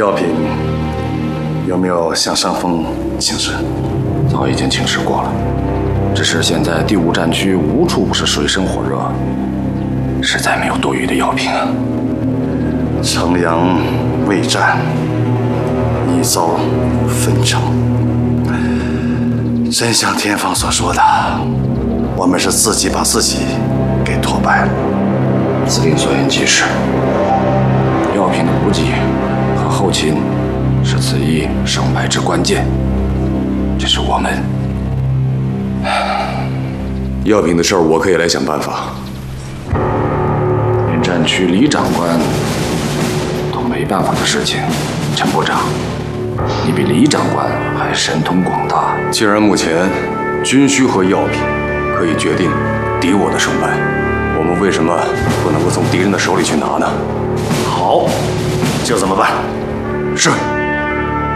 药品有没有向上峰请示？ 早已经请示过了，只是现在第5战区无处不是水深火热，实在没有多余的药品啊。 城阳未战，已遭分城。真像天方所说的，我们是自己把自己给拖败了。 司令所言极是，药品的补给和后勤是此役胜败之关键。这是我们药品的事儿，我可以来想办法。 连战区李长官都没办法的事情，陈部长，你比李长官还神通广大。 既然目前军需和药品可以决定敌我的胜败，我们为什么不能够从敌人的手里去拿呢？ 好，就这么办。 是。